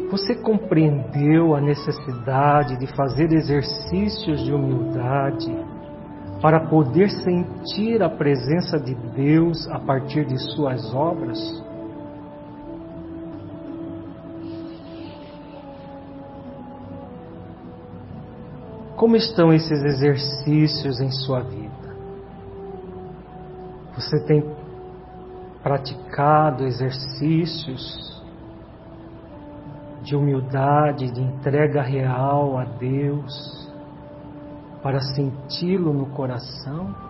Você compreendeu a necessidade de fazer exercícios de humildade para poder sentir a presença de Deus a partir de suas obras? Como estão esses exercícios em sua vida? Você tem praticado exercícios de humildade, de entrega real a Deus, para senti-lo no coração?